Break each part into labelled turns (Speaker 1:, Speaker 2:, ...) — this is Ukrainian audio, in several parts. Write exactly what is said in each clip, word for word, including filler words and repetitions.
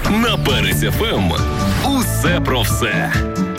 Speaker 1: На Перець еф ем усе про все.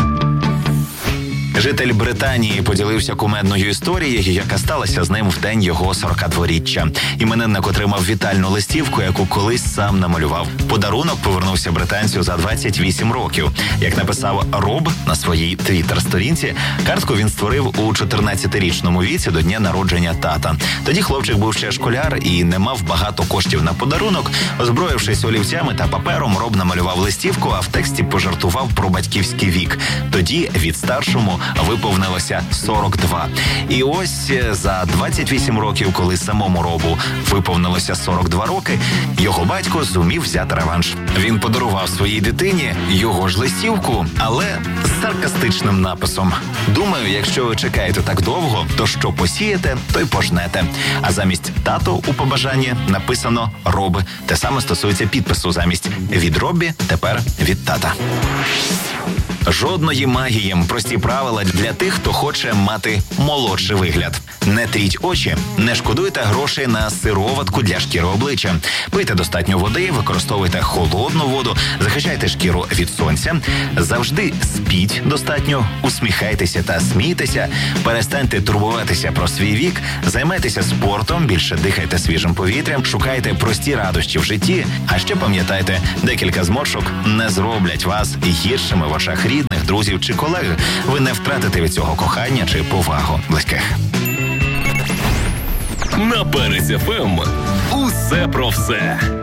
Speaker 2: Житель Британії поділився кумедною історією, яка сталася з ним в день його сорокадворіччя. Іменинник отримав вітальну листівку, яку колись сам намалював. Подарунок повернувся британцю за двадцять вісім років. Як написав Роб на своїй твіттер-сторінці, картку він створив у чотирнадцятирічному віці до дня народження тата. Тоді хлопчик був ще школяр і не мав багато коштів на подарунок. Озброївшись олівцями та папером, Роб намалював листівку, а в тексті пожартував про батьківський вік. Тоді від старшому виповнилося сорок два. І ось за двадцять вісім років, коли самому Робу виповнилося сорок два роки, його батько зумів взяти реванш. Він подарував своїй дитині його ж листівку, але з саркастичним написом. Думаю, якщо ви чекаєте так довго, то що посієте, то й пожнете. А замість тато у побажанні написано Роб. Те саме стосується підпису. Замість від Робі тепер від тата. Жодної магії, прості правила для тих, хто хоче мати молодший вигляд. Не тріть очі, не шкодуйте грошей на сироватку для шкіри обличчя. Пийте достатньо води, використовуйте холодну воду, захищайте шкіру від сонця. Завжди спіть достатньо, усміхайтеся та смійтеся, перестаньте турбуватися про свій вік, займайтеся спортом, більше дихайте свіжим повітрям, шукайте прості радощі в житті, а ще пам'ятайте, декілька зморшок не зроблять вас гіршими в очах рідних, друзів чи колег. Ви не втратите від цього кохання чи повагу близьких.
Speaker 1: На Перець еф ем усе про все.